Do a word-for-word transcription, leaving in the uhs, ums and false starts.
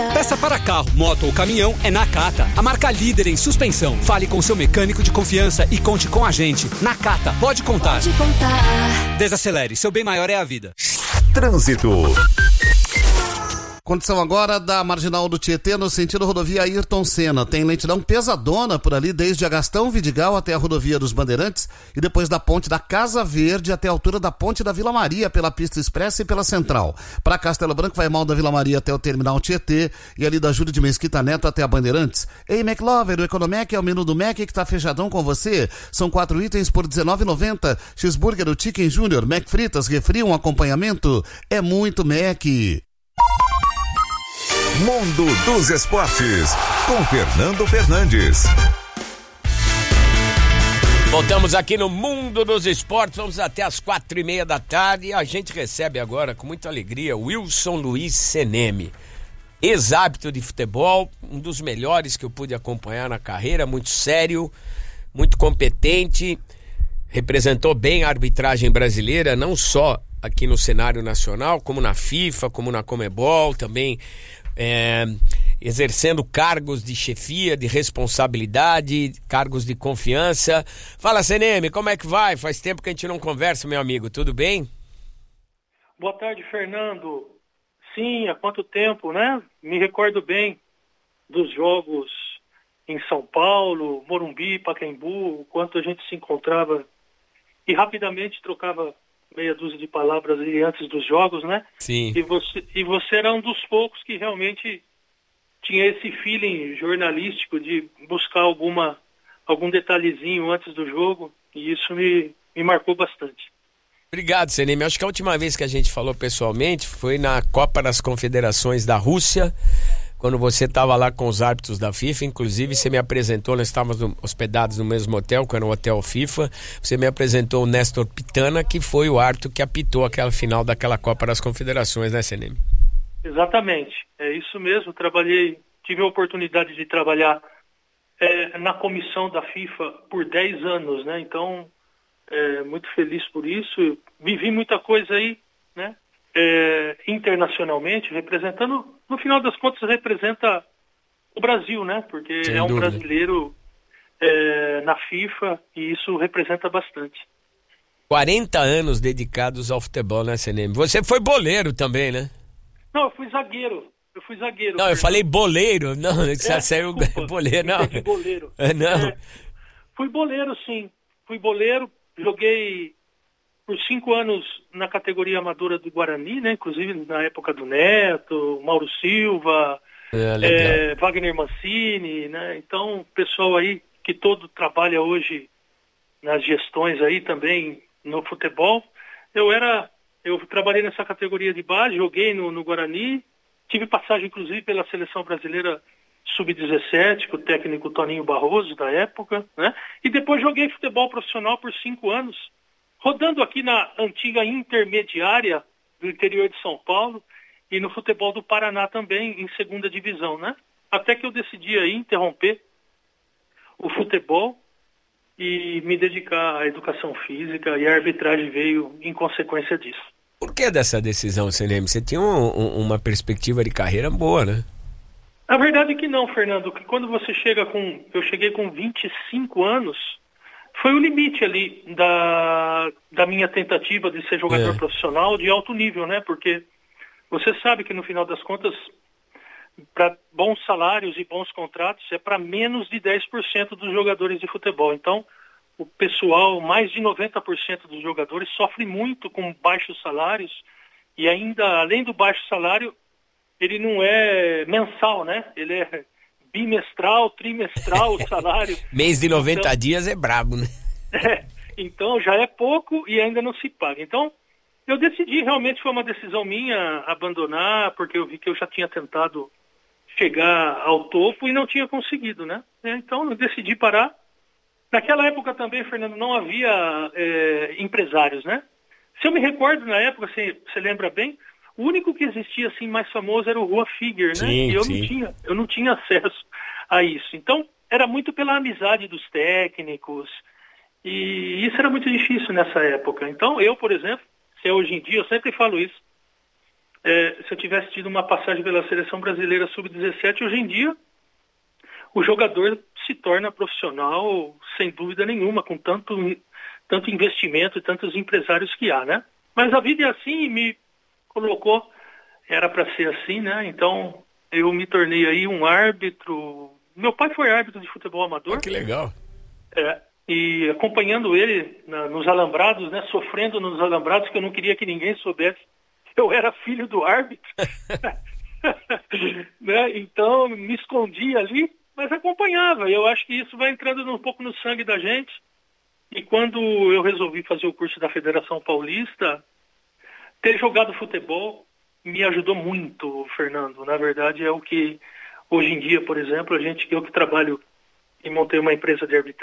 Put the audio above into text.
Peça para carro, moto ou caminhão é Nakata, a marca líder em suspensão. Fale com seu mecânico de confiança e conte com a gente. Nakata, pode contar. Pode contar. Desacelere, seu bem maior é a vida. Trânsito. Condição agora da Marginal do Tietê no sentido rodovia Ayrton Senna. Tem lentidão pesadona por ali desde a Gastão Vidigal até a rodovia dos Bandeirantes e depois da ponte da Casa Verde até a altura da ponte da Vila Maria pela pista expressa e pela central. Para Castelo Branco vai mal da Vila Maria até o terminal Tietê e ali da Júlio de Mesquita Neto até a Bandeirantes. Ei, McLover, o Economec é o menu do Mac que tá fechadão com você. São quatro itens por dezenove reais e noventa centavos. Cheeseburger do Chicken Júnior, Mac Fritas, refri, um acompanhamento. É muito Mac. Mundo dos Esportes, com Fernando Fernandes. Voltamos aqui no Mundo dos Esportes, vamos até as quatro e meia da tarde e a gente recebe agora com muita alegria Wilson Luiz Seneme, ex-árbitro de futebol, um dos melhores que eu pude acompanhar na carreira, muito sério, muito competente, representou bem a arbitragem brasileira, não só aqui no cenário nacional, como na FIFA, como na Conmebol, também É, exercendo cargos de chefia, de responsabilidade, cargos de confiança. Fala, Seneme, como é que vai? Faz tempo que a gente não conversa, meu amigo, tudo bem? Boa tarde, Fernando. Sim, há quanto tempo, né? Me recordo bem dos jogos em São Paulo, Morumbi, Pacaembu, o quanto a gente se encontrava e rapidamente trocava meia dúzia de palavras ali antes dos jogos, né? Sim. E você, e você era um dos poucos que realmente tinha esse feeling jornalístico de buscar alguma, algum detalhezinho antes do jogo, e isso me, me marcou bastante. Obrigado, Seneme. Acho que a última vez que a gente falou pessoalmente foi na Copa das Confederações da Rússia, quando você estava lá com os árbitros da FIFA, inclusive você me apresentou, nós estávamos no, hospedados no mesmo hotel, que era o Hotel FIFA, você me apresentou o Néstor Pitana, que foi o árbitro que apitou aquela final daquela Copa das Confederações, né, Seneme? Exatamente, é isso mesmo, trabalhei, tive a oportunidade de trabalhar é, na comissão da FIFA por dez anos, né, então, é, muito feliz por isso, vivi muita coisa aí, né, É, internacionalmente, representando, no final das contas, representa o Brasil, né? Porque Sem é um dúvida. brasileiro é, na FIFA e isso representa bastante. quarenta anos dedicados ao futebol, né, Seneme? Você foi boleiro também, né? Não, eu fui zagueiro. Eu fui zagueiro. Não, eu falei boleiro. Não, você É, saiu desculpa, boleiro, não. entendi, boleiro. É, não. É, fui boleiro, sim. Fui boleiro, joguei por cinco anos na categoria amadora do Guarani, né? Inclusive na época do Neto, Mauro Silva, É, legal. é, Wagner Mancini, né? Então, o pessoal aí que todo trabalha hoje nas gestões aí também no futebol. Eu era, eu trabalhei nessa categoria de base, joguei no, no Guarani, tive passagem inclusive pela seleção brasileira sub dezessete, com o técnico Toninho Barroso da época, né? E depois joguei futebol profissional por cinco anos, rodando aqui na antiga intermediária do interior de São Paulo e no futebol do Paraná também, em segunda divisão, né? Até que eu decidi aí interromper o futebol e me dedicar à educação física, e a arbitragem veio em consequência disso. Por que dessa decisão, Seneme? Você tinha um, um, uma perspectiva de carreira boa, né? A verdade é que não, Fernando, que quando você chega com... Eu cheguei com vinte e cinco anos... Foi o limite ali da, da minha tentativa de ser jogador é. profissional de alto nível, né? Porque você sabe que no final das contas, para bons salários e bons contratos, é para menos de dez por cento dos jogadores de futebol. Então, o pessoal, mais de noventa por cento dos jogadores, sofre muito com baixos salários e ainda, além do baixo salário, ele não é mensal, né? Ele é bimestral, trimestral o salário. Mês de noventa então, dias é brabo, né? É, então já é pouco e ainda não se paga. Então, eu decidi, realmente foi uma decisão minha abandonar, porque eu vi que eu já tinha tentado chegar ao topo e não tinha conseguido, né? Então, eu decidi parar. Naquela época também, Fernando, não havia é, empresários, né? Se eu me recordo, na época, você, você lembra bem, o único que existia assim mais famoso era o Rua Figuer, né? Sim, e eu sim. não tinha, eu não tinha acesso a isso. Então, era muito pela amizade dos técnicos, e isso era muito difícil nessa época. Então, eu, por exemplo, se é hoje em dia, eu sempre falo isso, é, se eu tivesse tido uma passagem pela seleção brasileira sub dezessete, hoje em dia o jogador se torna profissional sem dúvida nenhuma, com tanto, tanto investimento e tantos empresários que há, né? Mas a vida é assim, me colocou, era para ser assim, né? Então eu me tornei aí um árbitro. Meu pai foi árbitro de futebol amador. Oh, que legal. É, e acompanhando ele na, nos alambrados, né? Sofrendo nos alambrados, que eu não queria que ninguém soubesse. Eu era filho do árbitro. Né? Então me escondi ali, mas acompanhava. Eu acho que isso vai entrando um pouco no sangue da gente. E quando eu resolvi fazer o curso da Federação Paulista, ter jogado futebol me ajudou muito, Fernando. Na verdade, é o que hoje em dia, por exemplo, a gente, eu que trabalho e montei uma empresa de arbitragem,